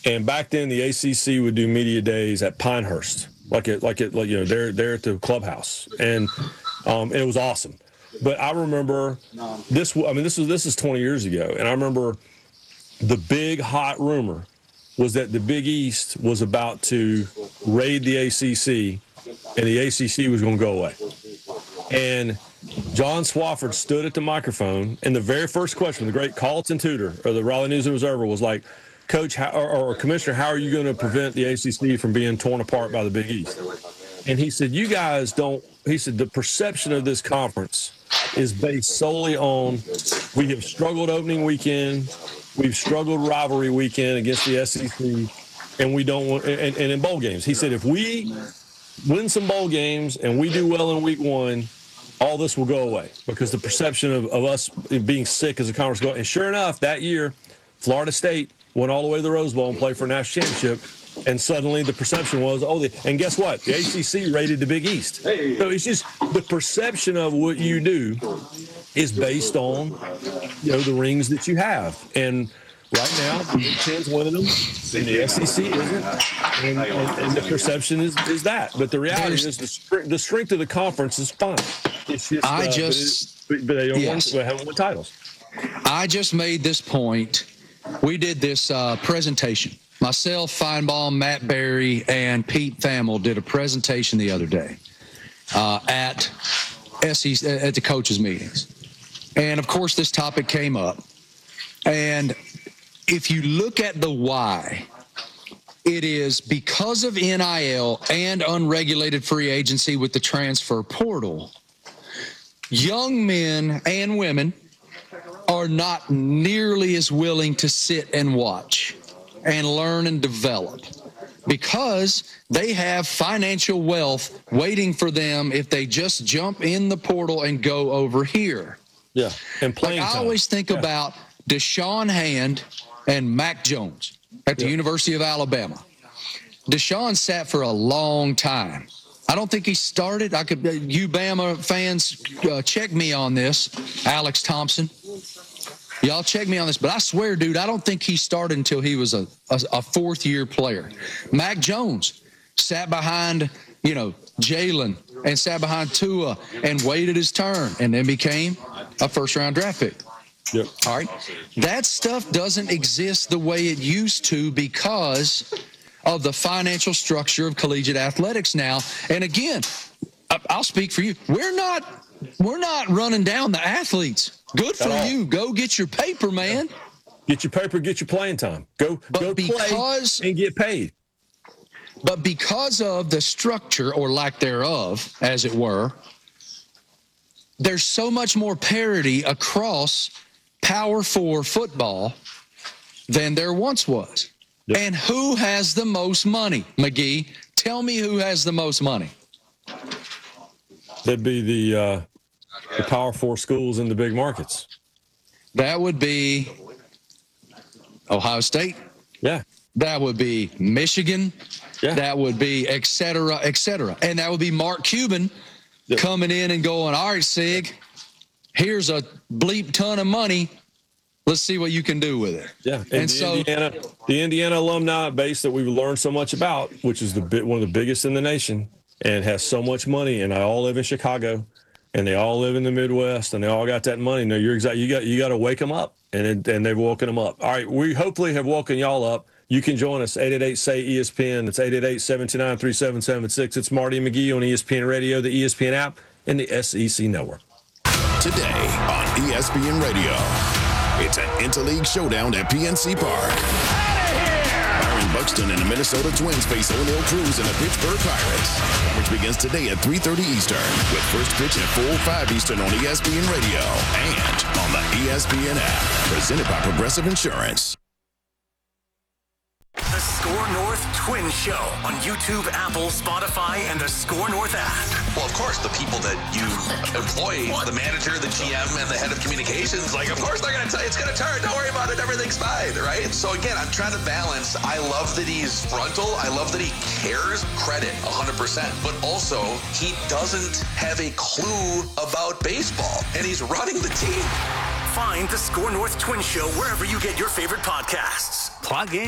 And back then, the ACC would do media days at Pinehurst, like they're at the clubhouse, and it was awesome. But I remember this. I mean, this is 20 years ago, and I remember the big hot rumor was that the Big East was about to raid the ACC, and the ACC was going to go away. And John Swofford stood at the microphone, and the very first question, the great Carlton Tudor of the Raleigh News and Observer, was like, Coach or Commissioner, how are you going to prevent the ACC from being torn apart by the Big East? And he said, you guys don't. He said, the perception of this conference is based solely on we have struggled opening weekend, we've struggled rivalry weekend against the SEC, and we don't want. And in bowl games, he said, if we win some bowl games and we do well in week one, all this will go away because the perception of us being sick as a conference go. And sure enough, that year, Florida State went all the way to the Rose Bowl and played for a national championship, and suddenly the perception was, and guess what? The ACC raided the Big East. Hey. So it's just the perception of what you do is based on, the rings that you have. And right now, the Big Ten's winning them, and the SEC isn't, and the perception is that. But the reality is the strength of the conference is fine. It's just, but they haven't won titles. I just made this point. We did this presentation. Myself, Feinbaum, Matt Berry, and Pete Thamel did a presentation the other day at the coaches' meetings. And, of course, this topic came up. And if you look at the why, it is because of NIL and unregulated free agency with the transfer portal, young men and women are not nearly as willing to sit and watch and learn and develop because they have financial wealth waiting for them if they just jump in the portal and go over here. Yeah, and playing time. I always think about Deshaun Hand and Mac Jones at the University of Alabama. Deshaun sat for a long time. I don't think he started. You Bama fans, check me on this. Alex Thompson. Y'all check me on this, but I swear, dude, I don't think he started until he was a fourth-year player. Mac Jones sat behind, Jalen and sat behind Tua and waited his turn and then became a first-round draft pick. Yep. All right? That stuff doesn't exist the way it used to because of the financial structure of collegiate athletics now. And again, I'll speak for you. We're not running down the athletes. Good for you. Go get your paper, man. Get your paper, get your playing time. Go play and get paid. But because of the structure or lack thereof, as it were, there's so much more parity across Power 4 football than there once was. Yep. And who has the most money? McGee, tell me who has the most money. That'd be the Power 4 schools in the big markets. That would be Ohio State. Yeah. That would be Michigan. Yeah. That would be et cetera, et cetera. And that would be Mark Cuban coming in and going, all right, Sig, here's a bleep ton of money. Let's see what you can do with it. Yeah, and the Indiana alumni base that we've learned so much about, which is one of the biggest in the nation, and has so much money, and they all live in Chicago, and they all live in the Midwest, and they all got that money. No, you're exactly. You got to wake them up, and they've woken them up. All right, we hopefully have woken y'all up. You can join us 888-SAY-ESPN. It's 888-729-3776. It's Marty McGee on ESPN Radio, the ESPN app, and the SEC Network. Today on ESPN Radio. It's an interleague showdown at PNC Park. Byron Buxton and the Minnesota Twins face O'Neal Cruz and the Pittsburgh Pirates. Coverage begins today at 3:30 Eastern with first pitch at 4:05 Eastern on ESPN Radio and on the ESPN app. Presented by Progressive Insurance. The Score North Twin Show on YouTube, Apple, Spotify, and the Score North app. Well, of course, the people that you employ, the manager, the GM, and the head of communications, of course they're going to tell you it's going to turn. Don't worry about it. Everything's fine, right? So, again, I'm trying to balance. I love that he's frontal. I love that he cares. Credit, 100%. But also, he doesn't have a clue about baseball, and he's running the team. Find the Score North Twin Show wherever you get your favorite podcasts. Plug in.